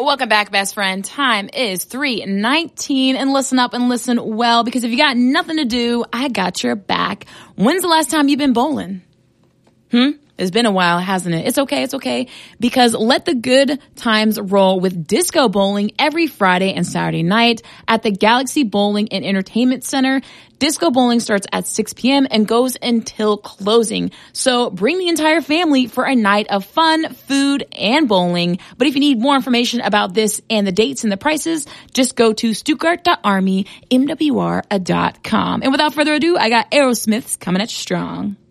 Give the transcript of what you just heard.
Welcome back, best friend. Time is 3:19, and listen up and listen well, because if you got nothing to do, I got your back. When's the last time you've been bowling? It's been a while, hasn't it? It's okay, because let the good times roll with disco bowling every Friday and Saturday night at the Galaxy Bowling and Entertainment Center. Disco bowling starts at 6 p.m. and goes until closing. So bring the entire family for a night of fun, food, and bowling. But if you need more information about this and the dates and the prices, just go to stuttgart.armymwr.com. And without further ado, I got Aerosmith's coming at you strong.